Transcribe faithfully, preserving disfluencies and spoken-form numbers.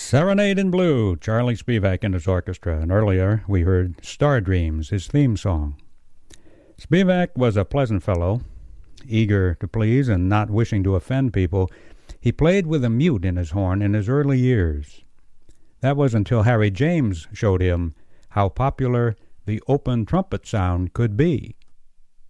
Serenade in Blue, Charlie Spivak and his orchestra, and earlier we heard Star Dreams, his theme song. Spivak was a pleasant fellow, eager to please and not wishing to offend people. He played with a mute in his horn in his early years. That was until Harry James showed him how popular the open trumpet sound could be.